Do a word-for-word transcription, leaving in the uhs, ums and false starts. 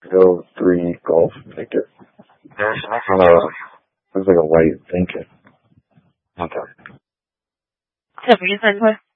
go three golf ticket. There's an extra Uh, there's like a light thinking. Okay. 什么意思？你会